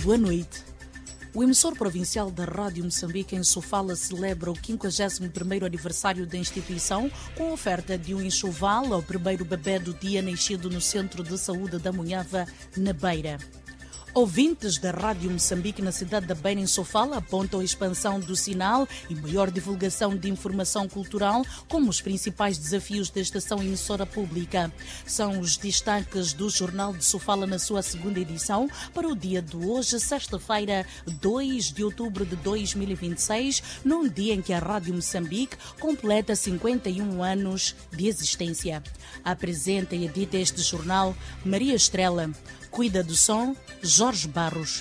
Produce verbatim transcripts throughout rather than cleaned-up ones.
Boa noite. O emissor provincial da Rádio Moçambique em Sofala celebra o quinquagésimo primeiro aniversário da instituição com a oferta de um enxoval ao primeiro bebê do dia nascido no Centro de Saúde da Munhava, na Beira. Ouvintes da Rádio Moçambique na cidade da Beira, em Sofala, apontam a expansão do sinal e maior divulgação de informação cultural como os principais desafios da estação emissora pública. São os destaques do Jornal de Sofala na sua segunda edição para o dia de hoje, sexta-feira, dois de outubro de dois mil e vinte e seis, num dia em que a Rádio Moçambique completa cinquenta e um anos de existência. Apresenta e edita este jornal Maria Estrela. Cuida do som, Jorge Barros.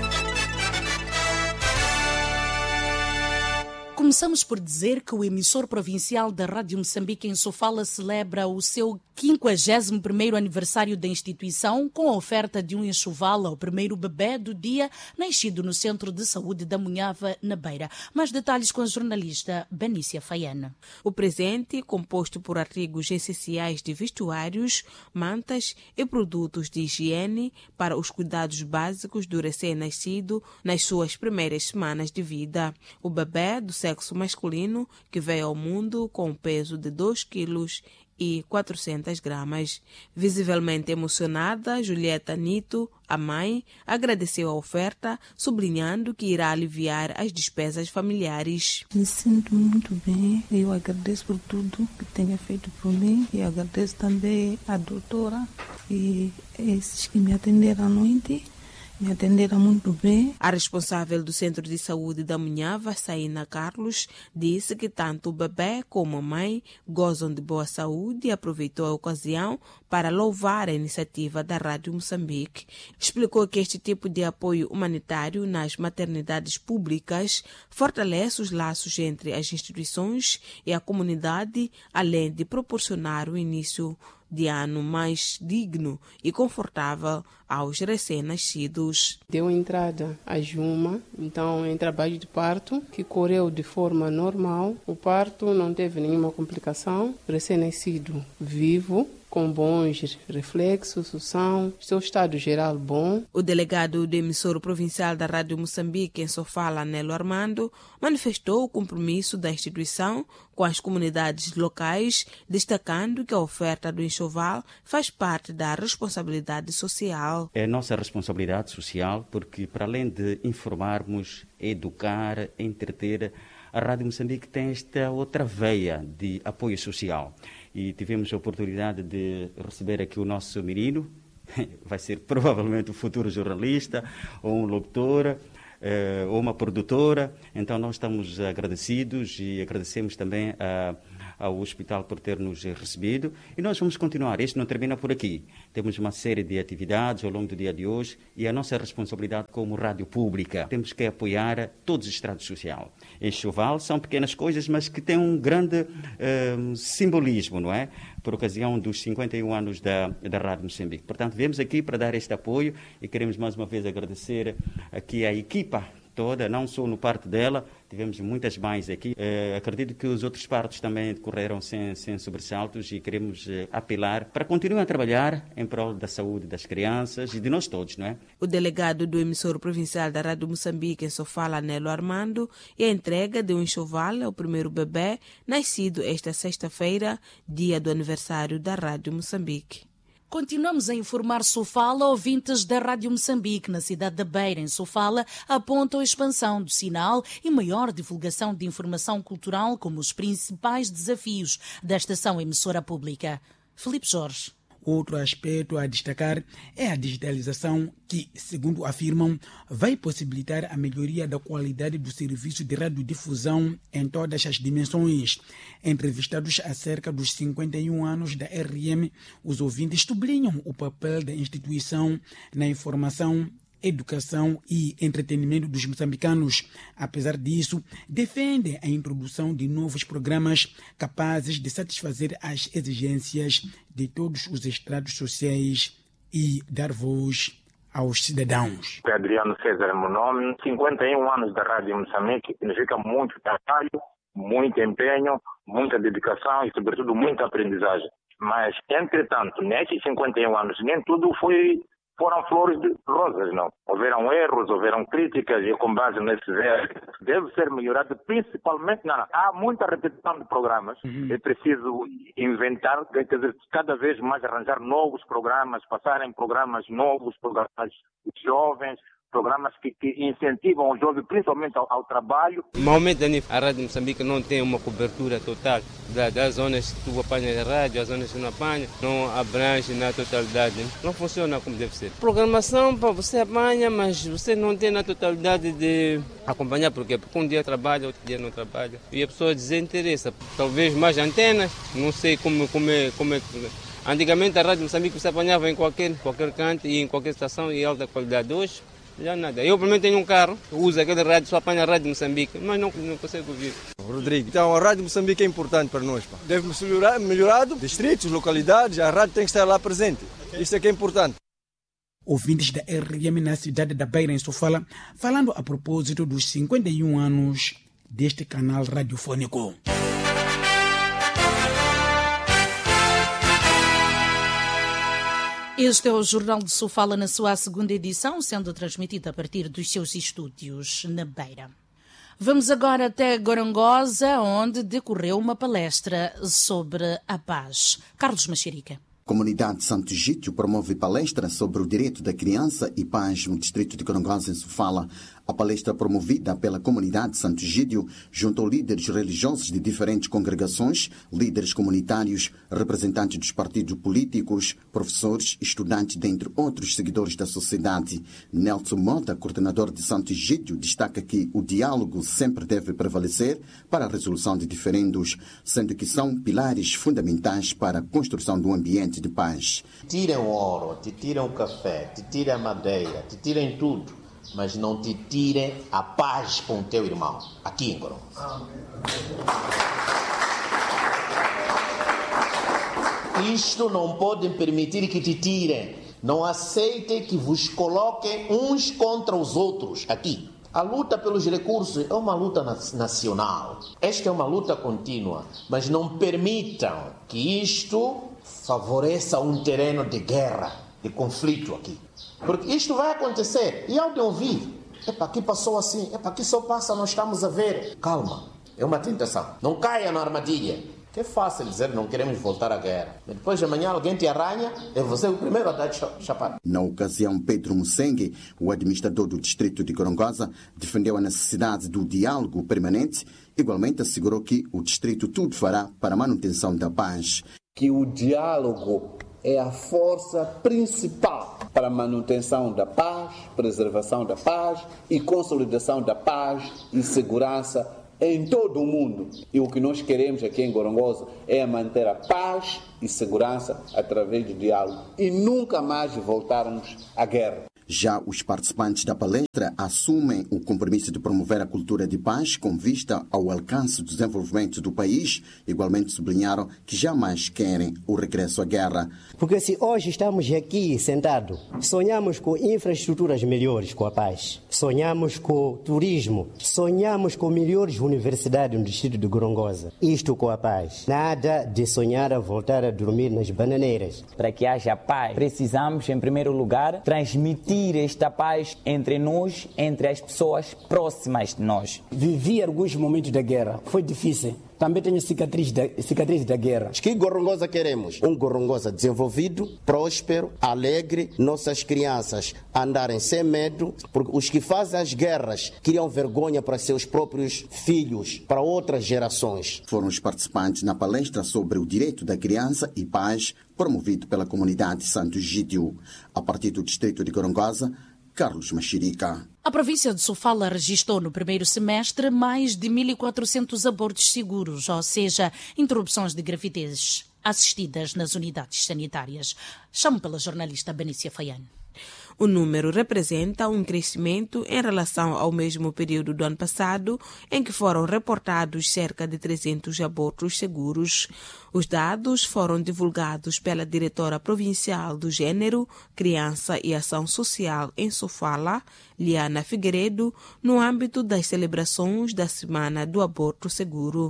Começamos por dizer que o emissor provincial da Rádio Moçambique em Sofala celebra o seu quinquagésimo primeiro aniversário da instituição com a oferta de um enxoval ao primeiro bebê do dia nascido no Centro de Saúde da Munhava, na Beira. Mais detalhes com a jornalista Benícia Faiana. O presente, composto por artigos essenciais de vestuários, mantas e produtos de higiene para os cuidados básicos do recém-nascido nas suas primeiras semanas de vida. O bebê do sexo masculino que veio ao mundo com um peso de dois quilos e quatrocentas gramas. Visivelmente emocionada, Julieta Nito, a mãe, agradeceu a oferta, sublinhando que irá aliviar as despesas familiares. Me sinto muito bem. Eu agradeço por tudo que tenha feito por mim e agradeço também à doutora e esses que me atenderam à noite. Me atenderam muito bem. A responsável do Centro de Saúde da Munhava, Saína Carlos, disse que tanto o bebê como a mãe gozam de boa saúde e aproveitou a ocasião para louvar a iniciativa da Rádio Moçambique. Explicou que este tipo de apoio humanitário nas maternidades públicas fortalece os laços entre as instituições e a comunidade, além de proporcionar o início de ano mais digno e confortável aos recém-nascidos. Deu entrada a Juma, então em trabalho de parto, que correu de forma normal. O parto não teve nenhuma complicação, recém-nascido vivo, com bons reflexos, sução, seu estado geral bom. O delegado do emissor provincial da Rádio Moçambique em Sofala, Nelo Armando, manifestou o compromisso da instituição com as comunidades locais, destacando que a oferta do enxoval faz parte da responsabilidade social. É nossa responsabilidade social porque, para além de informarmos, educar, entreter, a Rádio Moçambique tem esta outra veia de apoio social. E tivemos a oportunidade de receber aqui o nosso menino, vai ser provavelmente o futuro jornalista, ou um locutor, eh, ou uma produtora. Então nós estamos agradecidos e agradecemos também a, ao hospital por ter nos recebido. E nós vamos continuar, isto não termina por aqui. Temos uma série de atividades ao longo do dia de hoje e a nossa responsabilidade como rádio pública. Temos que apoiar todos os estratos sociais. Enxoval são pequenas coisas, mas que têm um grande uh, simbolismo, não é? Por ocasião dos cinquenta e um anos da, da Rádio Moçambique. Portanto, viemos aqui para dar este apoio e queremos mais uma vez agradecer aqui a equipa toda, não só no parto dela, tivemos muitas mães aqui. Uh, acredito que os outros partos também decorreram sem, sem sobressaltos e queremos uh, apelar para continuar a trabalhar em prol da saúde das crianças e de nós todos, não é? O delegado do emissor provincial da Rádio Moçambique em Sofala, Nelo Armando, e a entrega de um enxoval ao primeiro bebê, nascido esta sexta-feira, dia do aniversário da Rádio Moçambique. Continuamos a informar Sofala, ouvintes da Rádio Moçambique, na cidade da Beira, em Sofala, apontam a expansão do sinal e maior divulgação de informação cultural como os principais desafios da estação emissora pública. Filipe Jorge. Outro aspecto a destacar é a digitalização que, segundo afirmam, vai possibilitar a melhoria da qualidade do serviço de radiodifusão em todas as dimensões. Entrevistados acerca dos cinquenta e um anos da R M, os ouvintes sublinham o papel da instituição na informação, educação e entretenimento dos moçambicanos. Apesar disso, defendem a introdução de novos programas capazes de satisfazer as exigências de todos os estratos sociais e dar voz aos cidadãos. Adriano César é meu nome. cinquenta e um anos da Rádio Moçambique significa muito trabalho, muito empenho, muita dedicação e, sobretudo, muita aprendizagem. Mas, entretanto, nesses cinquenta e um anos, nem tudo foi foram flores de rosas, não. Houveram erros, houveram críticas e com base nesses erros deve ser melhorado, principalmente, não, não. Há muita repetição de programas, uhum. É preciso inventar, quer dizer, cada vez mais arranjar novos programas, passarem programas novos, programas jovens, programas que, que incentivam o jovem, principalmente ao, ao trabalho. Normalmente a Rádio Moçambique não tem uma cobertura total da, das zonas que tu apanhas a rádio, as zonas que não apanha, não abrange na totalidade. Não funciona como deve ser. Programação, para você apanha, mas você não tem na totalidade de acompanhar, porque um dia trabalha, outro dia não trabalha. E a pessoa desinteressa. Talvez mais antenas, não sei como, como é... Como é antigamente a Rádio Moçambique você apanhava em qualquer, qualquer canto e em qualquer estação e alta qualidade. Hoje, já nada. Eu, pelo menos, tenho um carro, uso aquele rádio, só apanha a Rádio Moçambique, mas não, não consigo ouvir. Rodrigo, então a Rádio Moçambique é importante para nós. Pá. Deve ser melhorar, melhorado, distritos, localidades, a rádio tem que estar lá presente. Isso é que é importante. Ouvintes da R M na cidade da Beira, em Sofala, falando a propósito dos cinquenta e um anos deste canal radiofônico. Este é o Jornal de Sofala na sua segunda edição, sendo transmitido a partir dos seus estúdios na Beira. Vamos agora até Gorongosa, onde decorreu uma palestra sobre a paz. Carlos Macherica. A comunidade de Santo Egídio promove palestra sobre o direito da criança e paz no distrito de Gorongosa, em Sofala. A palestra promovida pela comunidade de Santo Egídio juntou líderes religiosos de diferentes congregações, líderes comunitários, representantes dos partidos políticos, professores, estudantes, dentre outros seguidores da sociedade. Nelson Mota, coordenador de Santo Egídio, destaca que o diálogo sempre deve prevalecer para a resolução de diferendos, sendo que são pilares fundamentais para a construção de um ambiente de paz. Tirem o ouro, te tiram o café, te tirem a madeira, te tirem tudo, mas não te tirem a paz com o teu irmão, aqui em Gorongosa. Isto não podem permitir que te tirem. Não aceitem que vos coloquem uns contra os outros aqui. A luta pelos recursos é uma luta nacional. Esta é uma luta contínua, mas não permitam que isto favoreça um terreno de guerra, de conflito aqui. Porque isto vai acontecer. E ao de ouvir, epa, aqui passou assim, epa, aqui só passa, nós estamos a ver. Calma, é uma tentação. Não caia na armadilha. Que é fácil dizer não queremos voltar à guerra. Mas depois de amanhã alguém te arranha, é você o primeiro a dar chapada. Na ocasião, Pedro Musengue, o administrador do distrito de Gorongosa, defendeu a necessidade do diálogo permanente. Igualmente assegurou que o distrito tudo fará para a manutenção da paz. Que o diálogo é a força principal para a manutenção da paz, preservação da paz e consolidação da paz e segurança em todo o mundo. E o que nós queremos aqui em Gorongosa é manter a paz e segurança através do diálogo e nunca mais voltarmos à guerra. Já os participantes da palestra assumem o compromisso de promover a cultura de paz com vista ao alcance do desenvolvimento do país. Igualmente sublinharam que jamais querem o regresso à guerra. Porque se hoje estamos aqui sentados, sonhamos com infraestruturas melhores com a paz, sonhamos com turismo, sonhamos com melhores universidades no distrito de Gorongosa. Isto com a paz. Nada de sonhar a voltar a dormir nas bananeiras. Para que haja paz, precisamos, em primeiro lugar, transmitir esta paz entre nós, entre as pessoas próximas de nós. Vivi alguns momentos da guerra, foi difícil. Também tenho cicatriz da, cicatriz da guerra. Que Gorongosa queremos? Um Gorongosa desenvolvido, próspero, alegre. Nossas crianças andarem sem medo, porque os que fazem as guerras criam vergonha para seus próprios filhos, para outras gerações. Foram os participantes na palestra sobre o direito da criança e paz, promovido pela comunidade Santo Egídio. A partir do distrito de Gorongosa, Carlos Macherica. A província de Sofala registrou no primeiro semestre mais de mil e quatrocentos abortos seguros, ou seja, interrupções de gravidez assistidas nas unidades sanitárias. Chamo pela jornalista Benícia Faiane. O número representa um crescimento em relação ao mesmo período do ano passado, em que foram reportados cerca de trezentos abortos seguros. Os dados foram divulgados pela diretora provincial do Gênero, Criança e Ação Social em Sofala, Liana Figueiredo, no âmbito das celebrações da Semana do Aborto Seguro.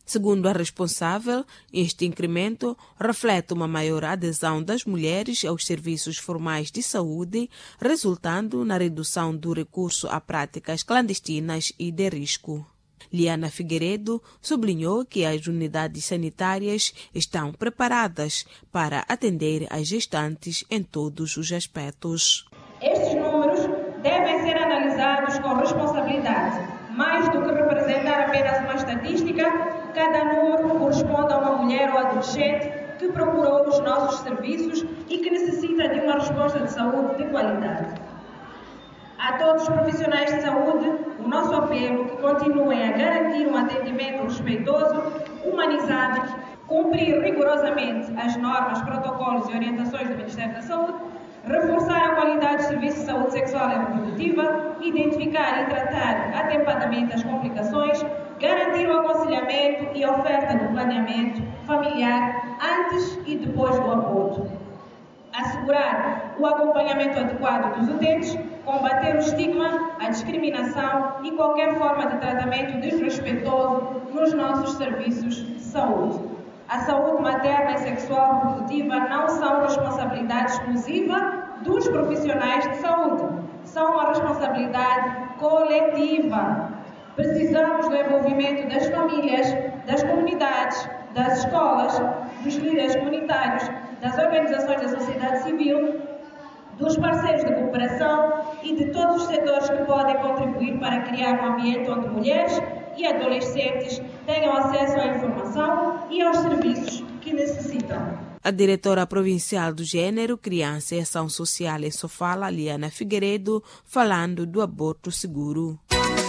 Segundo a responsável, este incremento reflete uma maior adesão das mulheres aos serviços formais de saúde, resultando na redução do recurso a práticas clandestinas e de risco. Liana Figueiredo sublinhou que as unidades sanitárias estão preparadas para atender as gestantes em todos os aspectos. Estes números devem ser analisados com responsabilidade. Mais do que representar apenas uma estatística, cada número corresponde a uma mulher ou adolescente que procurou os nossos serviços e que necessita de uma resposta de saúde de qualidade. A todos os profissionais de saúde, o nosso apelo é que continuem a garantir um atendimento respeitoso, humanizado, cumprir rigorosamente as normas, protocolos e orientações do Ministério da Saúde, reforçar a qualidade dos serviços de saúde sexual e reprodutiva, identificar e tratar atempadamente as complicações, garantir o aconselhamento e a oferta do planeamento familiar antes e depois do aborto, assegurar o acompanhamento adequado dos utentes, combater o estigma, a discriminação e qualquer forma de tratamento desrespeitoso nos nossos serviços de saúde. A saúde materna e sexual e reprodutiva não são responsabilidade exclusiva dos profissionais de saúde, são uma responsabilidade coletiva. Precisamos do envolvimento das famílias, das comunidades, das escolas, dos líderes comunitários, das organizações da sociedade civil, dos parceiros de cooperação e de todos os setores que podem contribuir para criar um ambiente onde mulheres e adolescentes tenham acesso à informação e aos serviços que necessitam. A diretora provincial do Gênero, Criança e Ação Social em Sofala, Liana Figueiredo, falando do aborto seguro.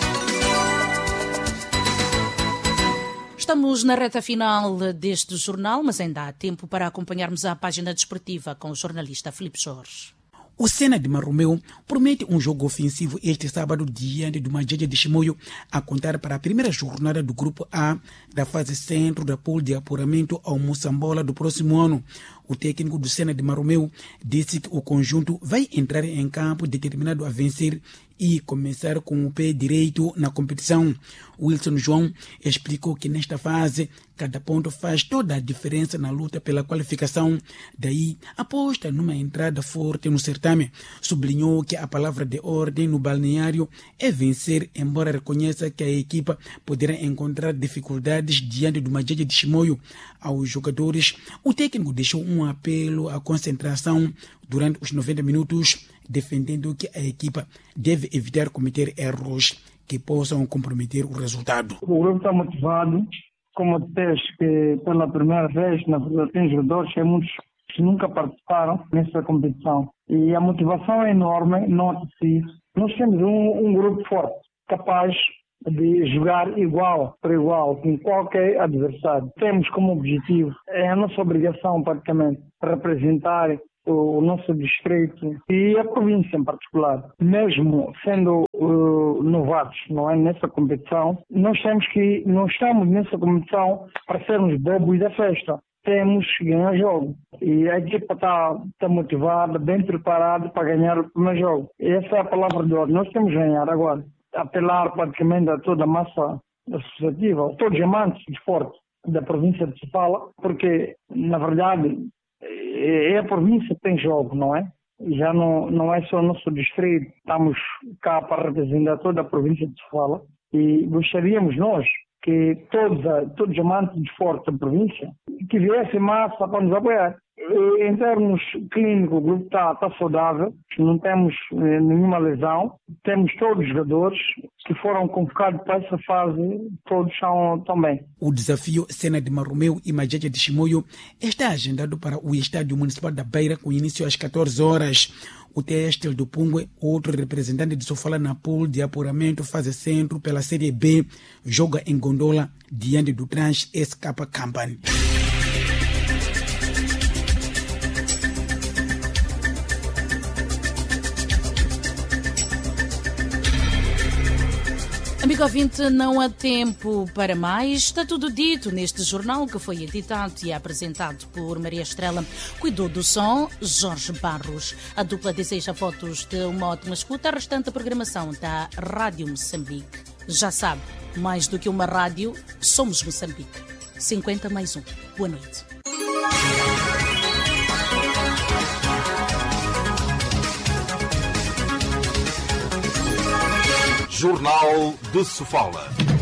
Estamos na reta final deste jornal, mas ainda há tempo para acompanharmos a página desportiva com o jornalista Filipe Jorge. O Sena de Marromeu promete um jogo ofensivo este sábado diante do Majeje de Chimoio, a contar para a primeira jornada do Grupo A da fase centro da pool de apuramento ao Moçambola do próximo ano. O técnico do Sena de Marromeu disse que o conjunto vai entrar em campo determinado a vencer e começar com o pé direito na competição. Wilson João explicou que nesta fase cada ponto faz toda a diferença na luta pela qualificação, daí aposta numa entrada forte no certame. Sublinhou que a palavra de ordem no balneário é vencer, embora reconheça que a equipa poderá encontrar dificuldades diante do Majeje de Chimoio. Aos jogadores, o técnico deixou um apelo à concentração durante os noventa minutos, defendendo que a equipa deve evitar cometer erros que possam comprometer o resultado. O grupo está motivado, como disseste que pela primeira vez, na verdade, tem jogadores que muitos que nunca participaram nessa competição. E a motivação é enorme, nota-se isso. Nós temos um, um grupo forte, capaz de jogar igual para igual com qualquer adversário. Temos como objetivo, é a nossa obrigação praticamente, representar o nosso distrito e a província em particular. Mesmo sendo uh, novatos, não é, nessa competição, nós temos que, não estamos nessa competição para sermos bobos da festa. Temos que ganhar jogo. E a equipa está tá motivada, bem preparada para ganhar o primeiro jogo. E essa é a palavra de ordem. Nós temos que ganhar agora. Apelar praticamente a toda a massa associativa, a todos os amantes de esporte da província de Sofala, porque, na verdade, é a província que tem jogo, não é? Já não, não é só o nosso distrito, estamos cá para representar toda a província de Sofala e gostaríamos nós que todos, todos os amantes de esporte da província que viessem massa para nos apoiar. Em termos clínicos, o grupo está tá saudável, não temos eh, nenhuma lesão, temos todos os jogadores que foram convocados para essa fase, todos são também. O desafio Sena de Marromeu e Majeje de Chimoio está agendado para o Estádio Municipal da Beira, com início às catorze horas. O Testel do Pungue, outro representante de Sofala na pool de apuramento fase centro pela Série B, joga em Gondola diante do Trans S K Company. Amigo ouvinte, não há tempo para mais. Está tudo dito neste jornal que foi editado e apresentado por Maria Estrela. Cuidou do som, Jorge Barros. A dupla deseja fotos de uma ótima escuta. A restante programação da Rádio Moçambique. Já sabe, mais do que uma rádio, somos Moçambique. cinquenta mais um. Boa noite. Jornal de Sofala.